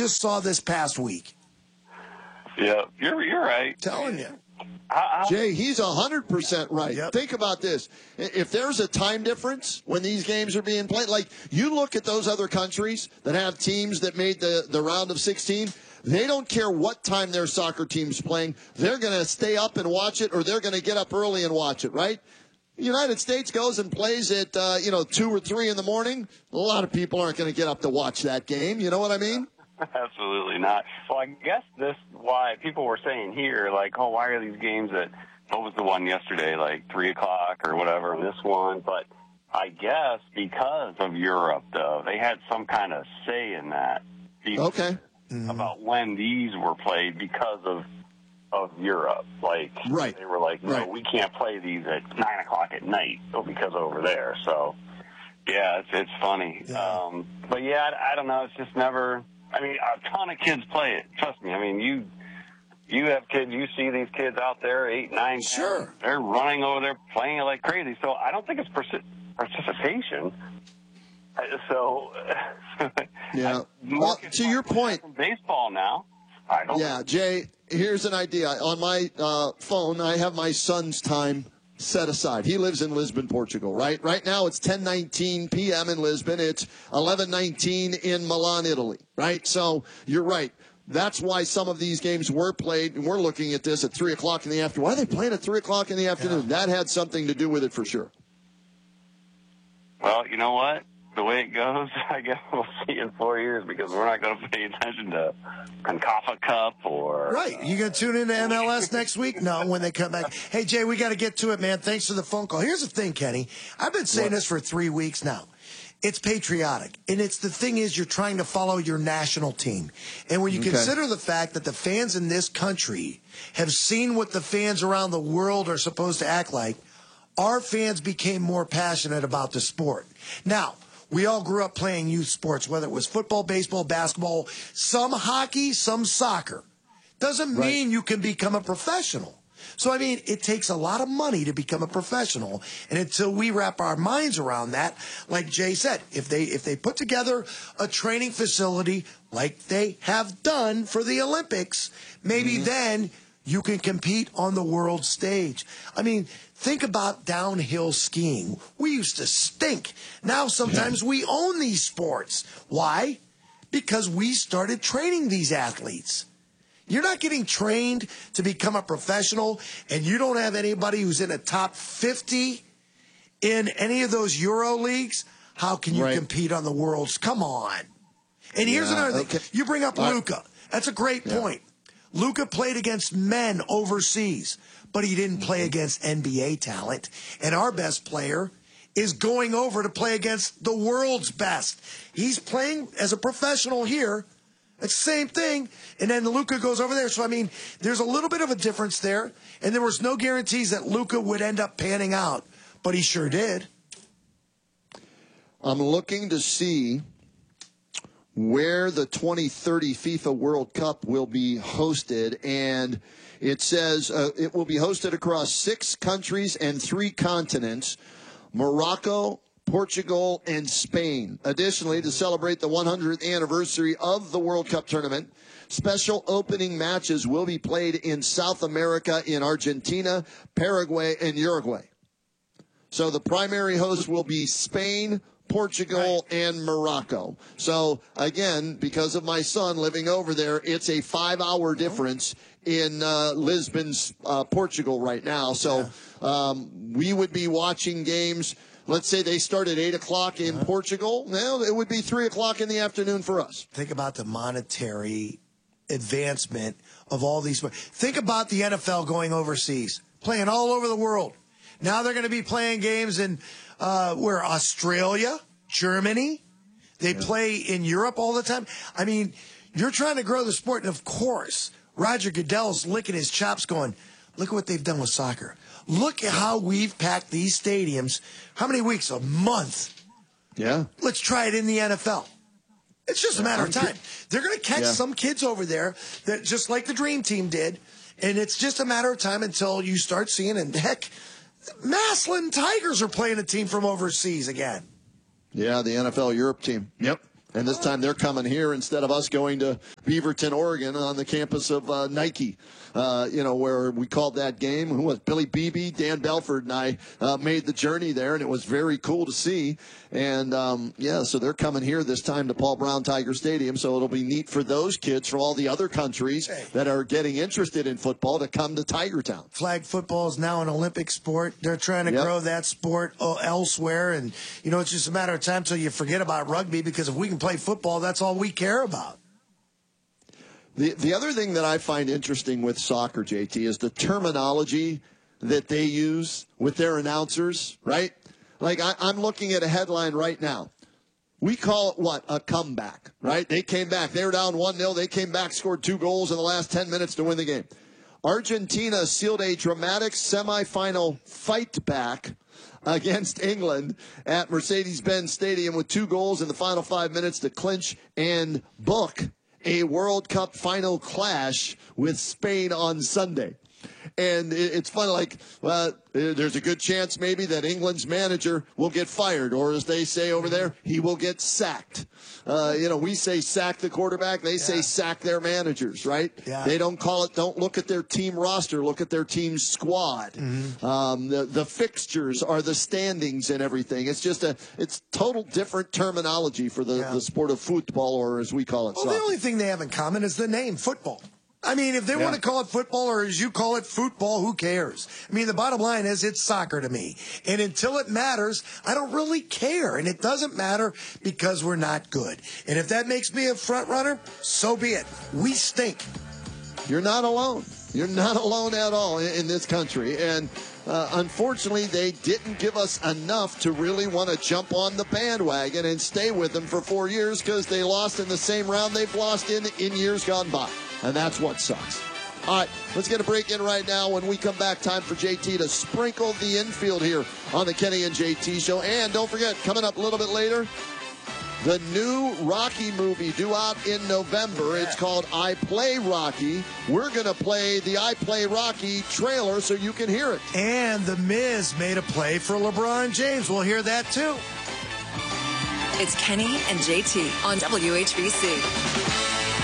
just saw this past week. Yeah, you're right. Telling you. Jay, he's 100% right. Yep. Think about this. If there's a time difference when these games are being played, like you look at those other countries that have teams that made the round of 16, they don't care what time their soccer team's playing. They're going to stay up and watch it, or they're going to get up early and watch it, right? The United States goes and plays at, 2 or 3 in the morning. A lot of people aren't going to get up to watch that game. You know what I mean? Absolutely not. Well, I guess this why people were saying here, like, oh, why are these games at, what was the one yesterday, like 3 o'clock or whatever, and this one? But I guess because of Europe, though, they had some kind of say in that. Okay. About when these were played because of Europe. Like, right. They were like, no, we can't play these at 9 o'clock at night because over there. So, yeah, it's funny. Yeah. But, yeah, I don't know. It's just never – I mean, a ton of kids play it. Trust me. I mean, you have kids. You see these kids out there, 8, 9, 10. Sure. They're running over there playing it like crazy. So I don't think it's participation. So, yeah. Well, to your point, baseball now. I don't. Yeah, Jay. Here's an idea. On my phone, I have my son's time set aside. He lives in Lisbon, Portugal. Right. Right now, it's 10:19 p.m. in Lisbon. It's 11:19 in Milan, Italy. Right. So you're right. That's why some of these games were played, and we're looking at this at 3 o'clock in the afternoon. Why are they playing at 3 o'clock in the afternoon? Yeah. That had something to do with it for sure. Well, you know what? The way it goes, I guess we'll see in 4 years because we're not going to pay attention to CONCACAF Cup or... Right. You going to tune into MLS next week? No, when they come back. Hey, Jay, we got to get to it, man. Thanks for the phone call. Here's the thing, Kenny. I've been saying this for 3 weeks now. It's patriotic. And it's the thing is you're trying to follow your national team. And when you consider the fact that the fans in this country have seen what the fans around the world are supposed to act like, our fans became more passionate about the sport. Now, we all grew up playing youth sports, whether it was football, baseball, basketball, some hockey, some soccer. Doesn't mean you can become a professional. So, I mean, it takes a lot of money to become a professional. And until we wrap our minds around that, like Jay said, if they put together a training facility like they have done for the Olympics, maybe then you can compete on the world stage. I mean, think about downhill skiing. We used to stink. Now sometimes we own these sports. Why? Because we started training these athletes. You're not getting trained to become a professional, and you don't have anybody who's in a top 50 in any of those Euro leagues. How can you compete on the worlds? Come on. And here's another thing. You bring up Luka. That's a great point. Luka played against men overseas, but he didn't play against NBA talent. And our best player is going over to play against the world's best. He's playing as a professional here. It's the same thing. And then Luka goes over there. So, I mean, there's a little bit of a difference there. And there was no guarantees that Luka would end up panning out, but he sure did. I'm looking to see where the 2030 FIFA World Cup will be hosted, and it says it will be hosted across 6 countries and 3 continents: Morocco, Portugal, and Spain. Additionally, to celebrate the 100th anniversary of the World Cup tournament, special opening matches will be played in South America in Argentina, Paraguay, and Uruguay. So the primary hosts will be Spain, Portugal, and Morocco. So, again, because of my son living over there, it's a 5-hour difference in Lisbon's Portugal right now. So we would be watching games. Let's say they start at 8 o'clock in Portugal. Well, it would be 3 o'clock in the afternoon for us. Think about the monetary advancement of all these. Think about the NFL going overseas, playing all over the world. Now they're going to be playing games in where Australia, Germany. They play in Europe all the time. I mean, you're trying to grow the sport. And, of course, Roger Goodell's licking his chops going, look at what they've done with soccer. Look at how we've packed these stadiums. How many weeks? A month. Yeah. Let's try it in the NFL. It's just a matter of time. They're going to catch some kids over there that just like the Dream Team did. And it's just a matter of time until you start seeing, and heck, Massillon Tigers are playing a team from overseas again. Yeah, the NFL Europe team. Yep. And this time they're coming here instead of us going to Beaverton, Oregon, on the campus of Nike. Where we called that game. Who was Billy Beebe, Dan Belford, and I made the journey there, and it was very cool to see. And, so they're coming here this time to Paul Brown Tiger Stadium, so it'll be neat for those kids from all the other countries that are getting interested in football to come to Tigertown. Flag football is now an Olympic sport. They're trying to grow that sport elsewhere, and, it's just a matter of time till you forget about rugby, because if we can play football, that's all we care about. The other thing that I find interesting with soccer, JT, is the terminology that they use with their announcers, right? Like, I'm looking at a headline right now. We call it, what, a comeback, right? They came back. They were down 1-0. They came back, scored 2 goals in the last 10 minutes to win the game. Argentina sealed a dramatic semifinal fight back against England at Mercedes-Benz Stadium with 2 goals in the final 5 minutes to clinch and book a World Cup final clash with Spain on Sunday. And it's funny, there's a good chance maybe that England's manager will get fired, or as they say over there, he will get sacked. We say sack the quarterback. They say sack their managers, right? Yeah. They don't look at their team roster, look at their team squad. Mm-hmm. The fixtures are the standings and everything. It's just it's total different terminology for the sport of football, or as we call it, soccer. The only thing they have in common is the name, football. I mean, if they want to call it football, or as you call it, football, who cares? I mean, the bottom line is it's soccer to me. And until it matters, I don't really care. And it doesn't matter because we're not good. And if that makes me a front runner, so be it. We stink. You're not alone. You're not alone at all in this country. And unfortunately, they didn't give us enough to really want to jump on the bandwagon and stay with them for 4 years, because they lost in the same round they've lost in years gone by. And that's what sucks. All right, let's get a break in right now. When we come back, time for JT to sprinkle the infield here on the Kenny and JT Show. And don't forget, coming up a little bit later, the new Rocky movie due out in November. It's called I Play Rocky. We're going to play the I Play Rocky trailer so you can hear it. And The Miz made a play for LeBron James. We'll hear that too. It's Kenny and JT on WHBC.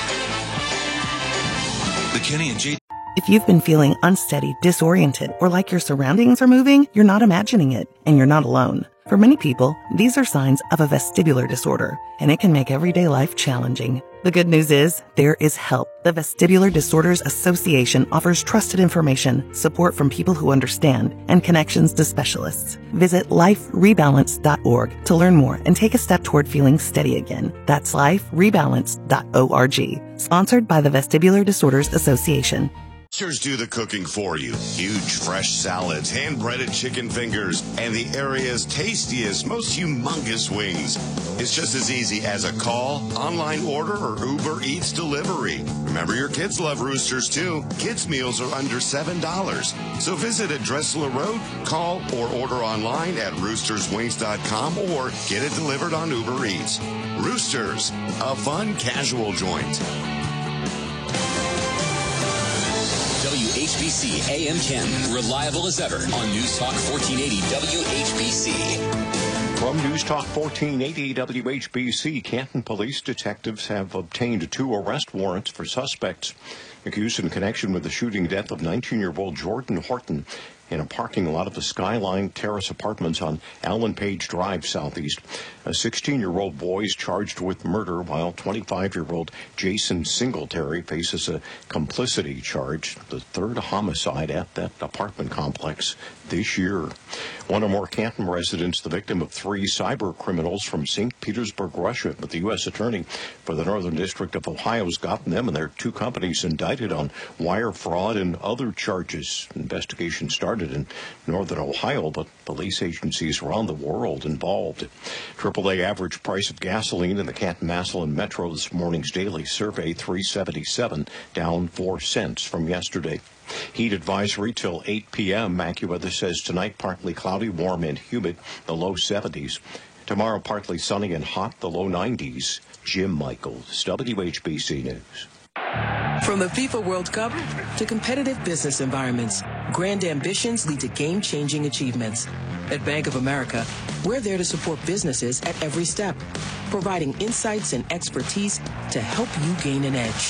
The Kenny and JT. If you've been feeling unsteady, disoriented, or like your surroundings are moving, you're not imagining it, and you're not alone. For many people, these are signs of a vestibular disorder, and it can make everyday life challenging. The good news is, there is help. The Vestibular Disorders Association offers trusted information, support from people who understand, and connections to specialists. Visit liferebalance.org to learn more and take a step toward feeling steady again. That's liferebalance.org. Sponsored by the Vestibular Disorders Association. Roosters do the cooking for you. Huge fresh salads, hand-breaded chicken fingers, and the area's tastiest, most humongous wings. It's just as easy as a call, online order, or Uber Eats delivery. Remember, your kids love Roosters too. Kids' meals are under $7. So visit at Dressler Road, call or order online at roosterswings.com, or get it delivered on Uber Eats. Roosters, a fun, casual joint. WHBC AM Canton, reliable as ever on News Talk 1480 WHBC. From News Talk 1480 WHBC, Canton police detectives have obtained 2 arrest warrants for suspects accused in connection with the shooting death of 19-year-old Jordan Horton in a parking lot of the Skyline Terrace Apartments on Allen Page Drive Southeast. A 16-year-old boy is charged with murder, while 25-year-old Jason Singletary faces a complicity charge, the 3rd homicide at that apartment complex this year. One or more Canton residents, the victim of 3 cyber criminals from St. Petersburg, Russia, but the U.S. Attorney for the Northern District of Ohio has gotten them and their 2 companies indicted on wire fraud and other charges. Investigation started in Northern Ohio, but police agencies around the world involved. AAA average price of gasoline in the Canton-Massillon Metro this morning's daily survey, $3.77, down 4 cents from yesterday. Heat advisory till 8 p.m. AccuWeather says tonight partly cloudy, warm and humid, the low 70s. Tomorrow partly sunny and hot, the low 90s. Jim Michaels, WHBC News. From the FIFA World Cup to competitive business environments, grand ambitions lead to game-changing achievements. At Bank of America, we're there to support businesses at every step, providing insights and expertise to help you gain an edge.